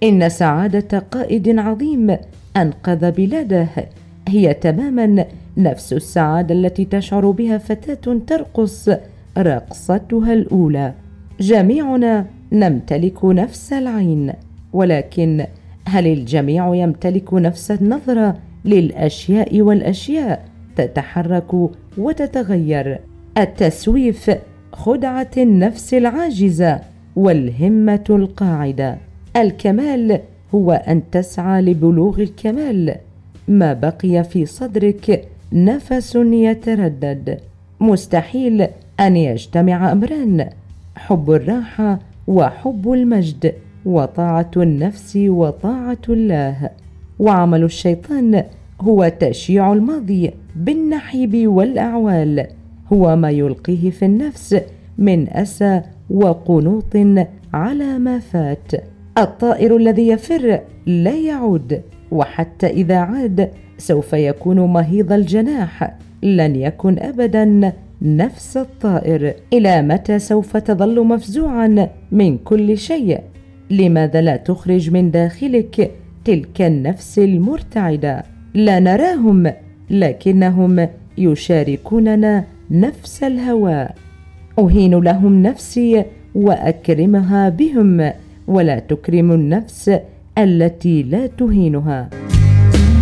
إن سعادة قائد عظيم أنقذ بلاده هي تماما نفس السعادة التي تشعر بها فتاة ترقص رقصتها الأولى. جميعنا نمتلك نفس العين، ولكن هل الجميع يمتلك نفس النظرة للأشياء؟ والأشياء تتحرك وتتغير. التسويف خدعة النفس العاجزة والهمة القاعدة. الكمال هو أن تسعى لبلوغ الكمال ما بقي في صدرك نفس يتردد. مستحيل أن يجتمع أمران: حب الراحة وحب المجد، وطاعة النفس وطاعة الله. وعمل الشيطان هو تشييع الماضي بالنحيب والأعوال، هو ما يلقيه في النفس من أسى وقنوط على ما فات. الطائر الذي يفر لا يعود، وحتى إذا عاد سوف يكون مهيض الجناح، لن يكن أبدا نفس الطائر. إلى متى سوف تظل مفزوعا من كل شيء؟ لماذا لا تخرج من داخلك تلك النفس المرتعدة؟ لا نراهم، لكنهم يشاركوننا نفس الهواء. أهين لهم نفسي وأكرمها بهم، ولا تكرم النفس التي لا تهينها.